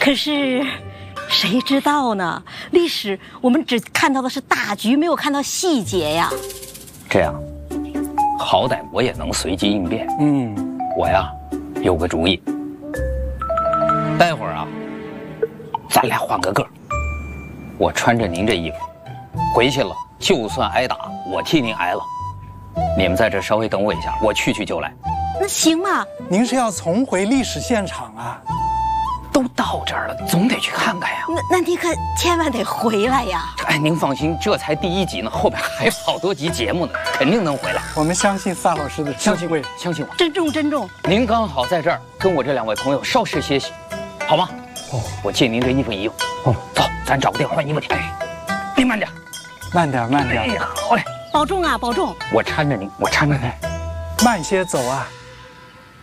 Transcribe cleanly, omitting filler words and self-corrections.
可是，谁知道呢？历史我们只看到的是大局，没有看到细节呀。 这样，好歹我也能随机应变。我呀，有个主意。待会儿啊，咱俩换个个儿，我穿着您这衣服，回去了，就算挨打，我替您挨了。你们在这稍微等我一下，我去就来。 那行嘛？ 您是要重回历史现场啊？ 都到这儿了，总得去看看呀。 那你可千万得回来呀！ 哎，您放心，这才第1集呢，后边还有好多集节目呢，肯定能回来。 我们相信萨老师的智慧， 相信我。 珍重珍重。 您刚好在这儿跟我这2位朋友稍事歇息，好吗？我借您这衣服一用。走，咱找个地儿换衣服去。哎，您慢点， 慢点，慢点。 哎，好嘞， 保重啊，保重。 我搀着您，我搀着您。 慢些走啊。